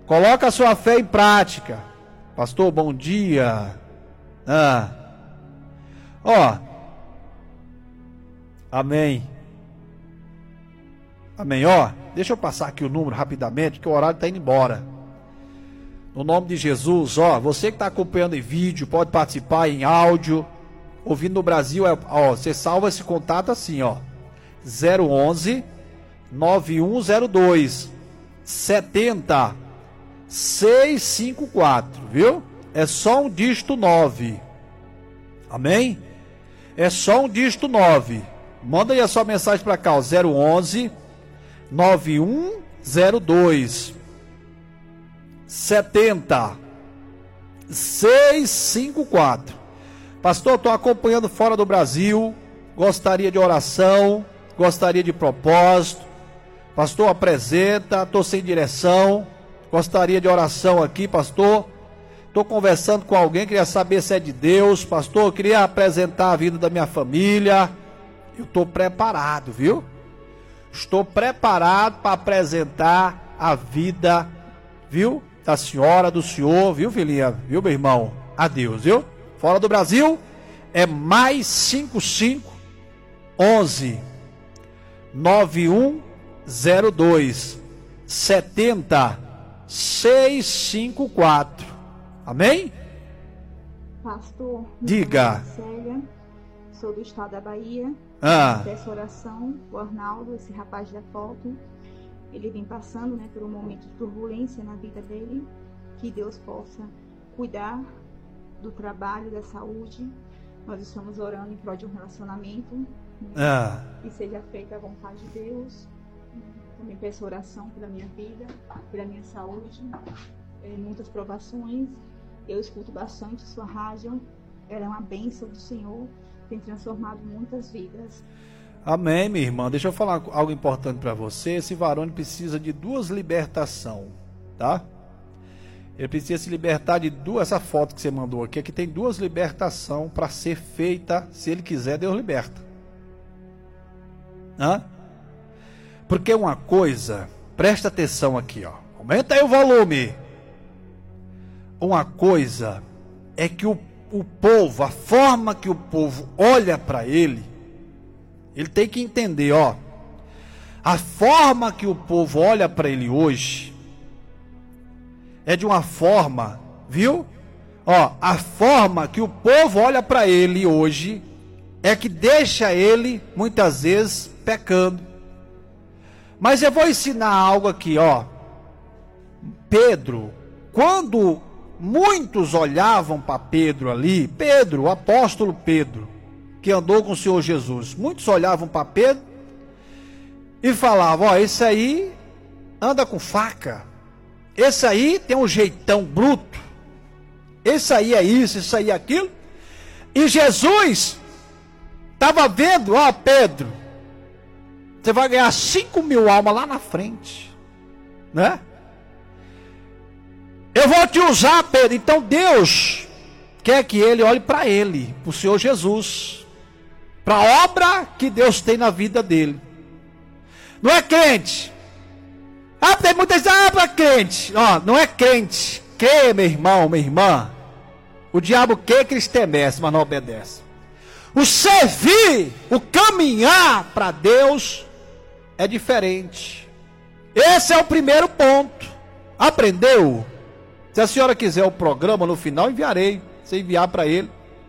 Coloca a sua fé em prática. Pastor, bom dia. Amém. Amém. Deixa eu passar aqui o número rapidamente, que o horário está indo embora. No nome de Jesus, você que está acompanhando em vídeo, pode participar em áudio. Ouvindo no Brasil, você salva esse contato assim, 011 9102 70 654, viu? É só um dígito 9. Amém? É só um dígito 9. Manda aí a sua mensagem para cá, 011 9102 70 654. Pastor, estou acompanhando fora do Brasil, gostaria de oração, gostaria de propósito. Pastor, apresenta, estou sem direção, gostaria de oração aqui, pastor. Estou conversando com alguém, queria saber se é de Deus. Pastor, eu queria apresentar a vida da minha família. Eu estou preparado, viu? Estou preparado para apresentar a vida, viu? Da senhora, do senhor, viu, filhinha? Viu, meu irmão? A Deus, viu? Fora do Brasil, é mais 55 11 9102 70 654. Amém? Pastor, diga. Célia, sou do estado da Bahia. Peço oração, o Arnaldo, esse rapaz da foto, ele vem passando, por um momento de turbulência na vida dele, que Deus possa cuidar do trabalho, da saúde. Nós estamos orando em prol de um relacionamento, que seja feita a vontade de Deus. Também peço oração pela minha vida, pela minha saúde, muitas provações. Eu escuto bastante sua rádio, ela é uma bênção do Senhor, tem transformado muitas vidas. Amém, minha irmã. Deixa eu falar algo importante para você. Esse varão precisa de 2 libertações, tá? Ele precisa se libertar de 2. Essa foto que você mandou aqui tem 2 libertações para ser feita. Se ele quiser, Deus liberta. Porque uma coisa, presta atenção aqui, aumenta aí o volume. Uma coisa é que o povo, a forma que o povo olha para ele tem que entender, a forma que o povo olha para ele hoje é de uma forma, viu? A forma que o povo olha para ele hoje é que deixa ele muitas vezes pecando. Mas eu vou ensinar algo aqui, Pedro, quando muitos olhavam para Pedro ali, o apóstolo Pedro, que andou com o Senhor Jesus, muitos olhavam para Pedro e falavam, esse aí anda com faca, esse aí tem um jeitão bruto, esse aí é isso, esse aí é aquilo. E Jesus estava vendo, Pedro, você vai ganhar 5.000 almas lá na frente, né? Eu vou te usar, Pedro. Então Deus quer que ele olhe para ele, para o Senhor Jesus, para a obra que Deus tem na vida dele. Não é crente. Tem muita gente, para crente. Não é crente. Que, meu irmão, minha irmã, o diabo quer que eles temessem, mas não obedece. O servir, o caminhar para Deus é diferente. Esse é o primeiro ponto. Aprendeu? Se a senhora quiser o programa no final, enviarei. Você enviar para ele.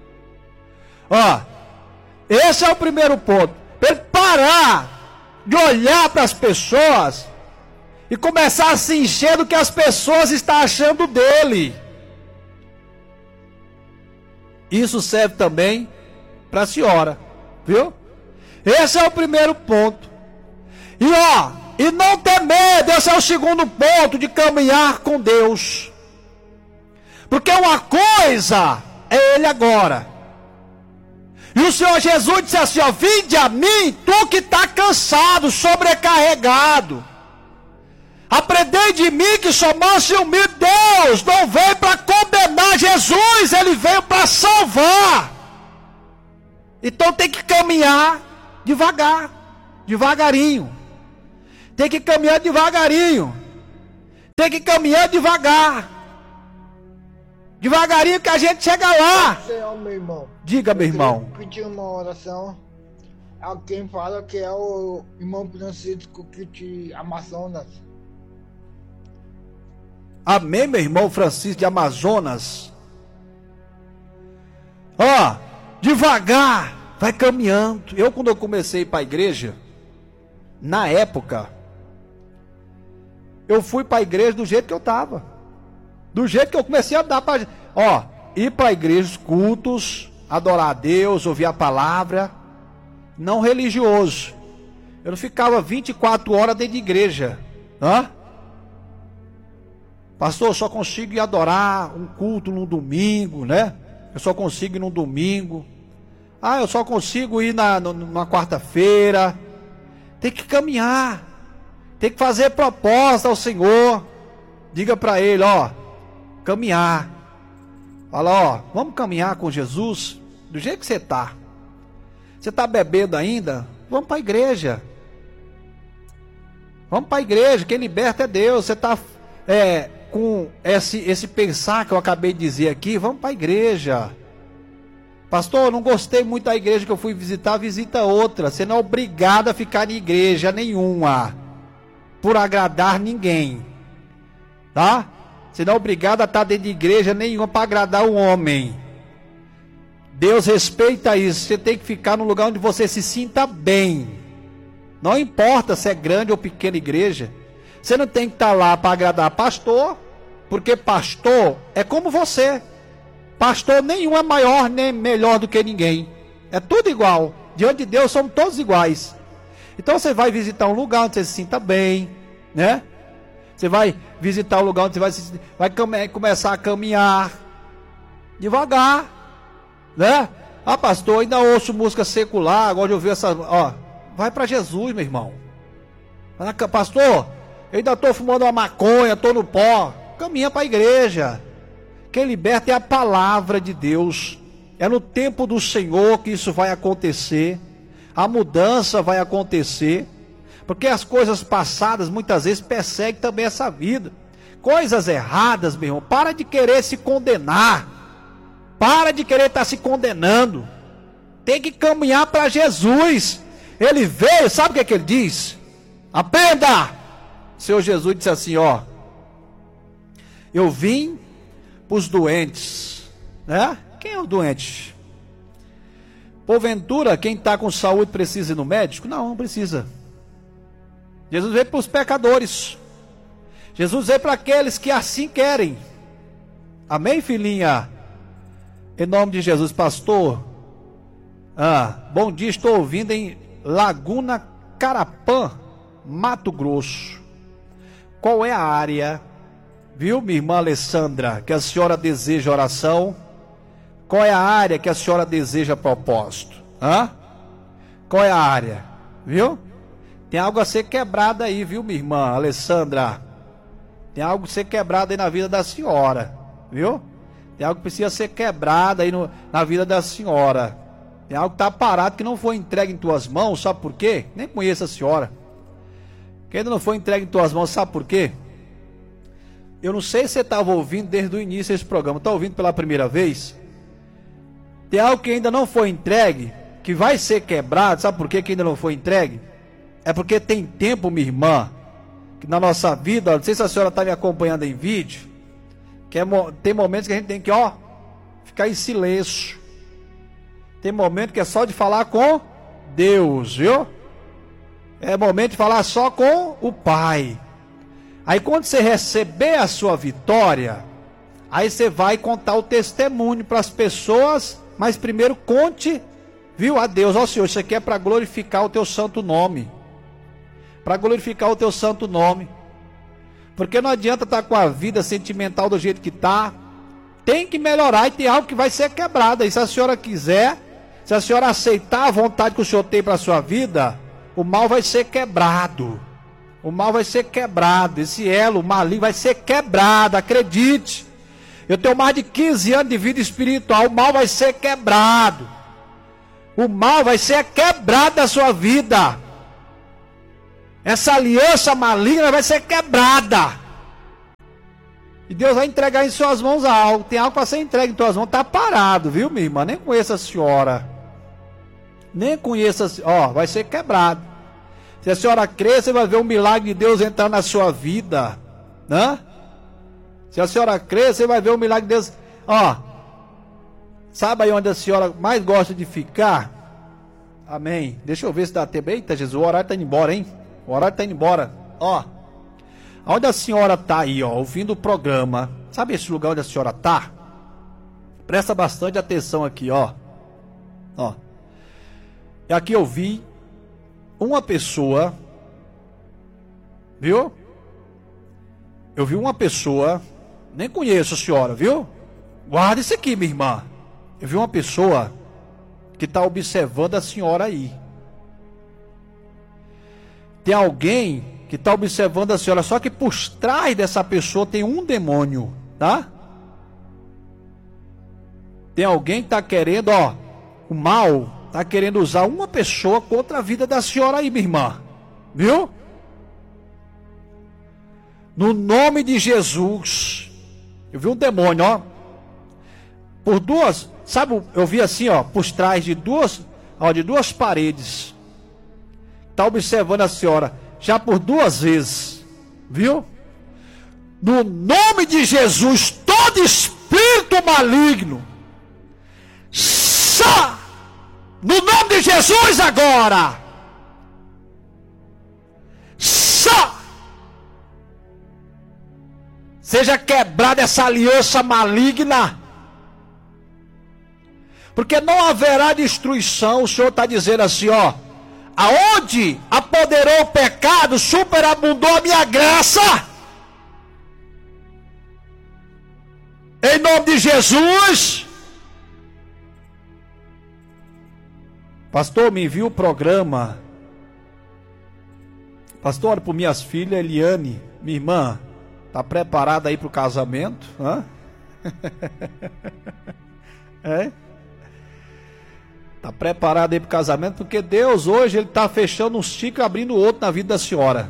Esse é o primeiro ponto. Para ele parar de olhar para as pessoas e começar a se encher do que as pessoas estão achando dele. Isso serve também para a senhora, viu? Esse é o primeiro ponto. E não ter medo, esse é o segundo ponto de caminhar com Deus. Porque uma coisa é ele agora. E o Senhor Jesus disse assim, vinde a mim, tu que está cansado, sobrecarregado. Aprendei de mim que sou manso e humilde. Deus não veio para condenar Jesus, ele veio para salvar. Então tem que caminhar devagarinho. Tem que caminhar devagarinho. tem que caminhar devagar. Devagarinho que a gente chega lá. Senhor, meu irmão. Diga, meu irmão. Pedir uma oração. Alguém fala que é o irmão Francisco que de Amazonas. Amém, meu irmão Francisco de Amazonas. Ó, devagar, vai caminhando. Eu, quando eu comecei a ir para a igreja, na época, eu fui para a igreja do jeito que eu estava. Do jeito que eu comecei a dar para... Ó, ir para a igreja, os cultos, adorar a Deus, ouvir a palavra, não religioso. Eu não ficava 24 horas dentro de igreja. Hã? Pastor, eu só consigo ir adorar um culto no domingo, né? Eu só consigo ir no domingo. Ah, eu só consigo ir na quarta-feira. Tem que caminhar. Tem que fazer proposta ao Senhor. Diga para Ele, ó, caminhar. Fala, ó, vamos caminhar com Jesus do jeito que você está. Você está bebendo ainda? Vamos para a igreja. Vamos para a igreja, quem liberta é Deus. Você está com esse pensar que eu acabei de dizer aqui, vamos para a igreja. Pastor, eu não gostei muito da igreja que eu fui visitar, visita outra. Você não é obrigado a ficar em igreja nenhuma, por agradar ninguém, tá? Você não é obrigado a estar dentro de igreja nenhuma para agradar o homem. Deus respeita isso. Você tem que ficar no lugar onde você se sinta bem. Não importa se é grande ou pequena igreja. Você não tem que estar lá para agradar pastor, porque pastor é como você. Pastor nenhum é maior nem melhor do que ninguém. É tudo igual. Diante de Deus somos todos iguais. Então você vai visitar um lugar onde você se sinta bem, né? Você vai visitar um lugar onde você vai começar a caminhar devagar, né? Ah, pastor, ainda ouço música secular, gosto de ouvir essa... Ó, vai para Jesus, meu irmão. Pastor, eu ainda estou fumando uma maconha, estou no pó. Caminha para a igreja. Quem liberta é a palavra de Deus. É no tempo do Senhor que isso vai acontecer. A mudança vai acontecer. Porque as coisas passadas muitas vezes perseguem também essa vida. Coisas erradas, meu irmão. Para de querer se condenar. Para de querer estar se condenando. Tem que caminhar para Jesus. Ele veio, sabe o que ele diz? Aprenda! O Senhor Jesus disse assim, ó: eu vim para os doentes, né? Quem é o doente? Porventura, quem está com saúde precisa ir no médico? Não, não precisa. Jesus veio para os pecadores. Jesus veio para aqueles que assim querem. Amém, filhinha? Em nome de Jesus, pastor. Bom dia, estou ouvindo em Laguna Carapã, Mato Grosso. Qual é a área, viu, minha irmã Alessandra, que a senhora deseja oração? Qual é a área que a senhora deseja propósito? Qual é a área? Viu? Tem algo a ser quebrado aí, viu, minha irmã Alessandra? Tem algo a ser quebrado aí na vida da senhora, viu? Tem algo que precisa ser quebrado aí na vida da senhora. Tem algo que está parado, que não foi entregue em tuas mãos, sabe por quê? Nem conheço a senhora. Que ainda não foi entregue em tuas mãos, sabe por quê? Eu não sei se você estava ouvindo desde o início desse programa. Está ouvindo pela primeira vez? Tem algo que ainda não foi entregue, que vai ser quebrado. Sabe por quê que ainda não foi entregue? É porque tem tempo, minha irmã, que na nossa vida, não sei se a senhora está me acompanhando em vídeo, que tem momentos que a gente tem que, ficar em silêncio. Tem momento que é só de falar com Deus, viu? É momento de falar só com o Pai. Aí quando você receber a sua vitória, aí você vai contar o testemunho para as pessoas, mas primeiro conte, viu, a Deus. Ó Senhor, isso aqui é para glorificar o teu santo nome. Para glorificar o teu santo nome. Porque não adianta estar com a vida sentimental do jeito que está. Tem que melhorar e tem algo que vai ser quebrado. E se a senhora quiser, se a senhora aceitar a vontade que o Senhor tem para a sua vida, o mal vai ser quebrado. O mal vai ser quebrado. Esse elo maligno vai ser quebrado, acredite. Eu tenho mais de 15 anos de vida espiritual. O mal vai ser quebrado. O mal vai ser quebrado da sua vida. Essa aliança maligna vai ser quebrada. E Deus vai entregar em suas mãos algo. Tem algo para ser entregue em suas mãos. Está parado, viu, minha irmã? Nem conheço a senhora. Nem conheço a senhora. Ó, vai ser quebrado. Se a senhora crer, você vai ver um milagre de Deus entrar na sua vida. Né? Se a senhora crer, você vai ver um milagre de Deus. Ó, sabe aí onde a senhora mais gosta de ficar? Amém. Deixa eu ver se dá tempo. Eita, Jesus, o horário está indo embora, hein? O horário está indo embora. Ó, onde a senhora está aí, ó, ouvindo o programa. Sabe esse lugar onde a senhora está? Presta bastante atenção aqui, ó. Ó. E aqui eu vi uma pessoa, viu? Eu vi uma pessoa, nem conheço a senhora, viu? Guarda isso aqui, minha irmã. Eu vi uma pessoa que está observando a senhora aí. Tem alguém que está observando a senhora, só que por trás dessa pessoa tem um demônio, tá? Tem alguém que está querendo, ó, o mal está querendo usar uma pessoa contra a vida da senhora aí, minha irmã, viu? No nome de Jesus, eu vi um demônio, ó, por duas, sabe, eu vi assim, ó, por trás de duas paredes, está observando a senhora, já por 2 vezes, viu? No nome de Jesus, todo espírito maligno, no nome de Jesus agora, seja quebrada essa aliança maligna, porque não haverá destruição. O Senhor está dizendo assim, ó, aonde apoderou o pecado, superabundou a minha graça. Em nome de Jesus. Pastor, me envia o programa. Pastor, ora por minhas filhas, Eliane, minha irmã, está preparada aí para o casamento? Hã? É? Está preparado aí para o casamento, porque Deus hoje ele está fechando um ciclo e abrindo outro na vida da senhora.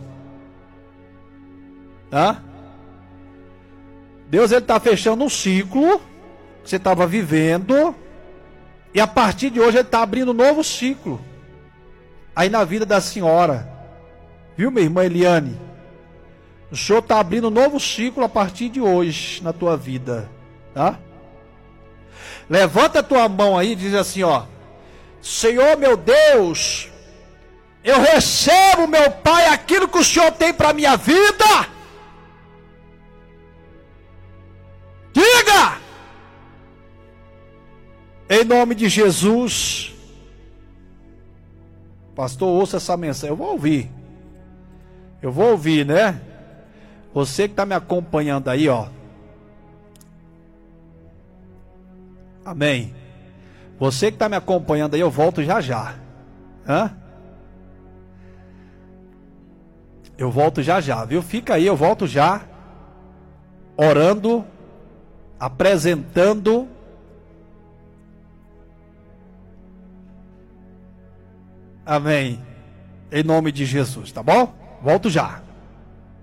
Tá? Deus ele está fechando um ciclo que você estava vivendo, e a partir de hoje ele está abrindo um novo ciclo aí na vida da senhora. Viu, minha irmã Eliane? O Senhor está abrindo um novo ciclo a partir de hoje na tua vida. Tá? Levanta a tua mão aí e diz assim, ó: Senhor meu Deus, eu recebo, meu Pai, aquilo que o Senhor tem para a minha vida. Diga! Em nome de Jesus. Pastor, ouça essa mensagem. Eu vou ouvir, né? Você que está me acompanhando aí, ó. Amém. Você que está me acompanhando aí, eu volto já já. Hã? Eu volto já já, viu? Fica aí, eu volto já. Orando, apresentando. Amém. Em nome de Jesus, tá bom? Volto já.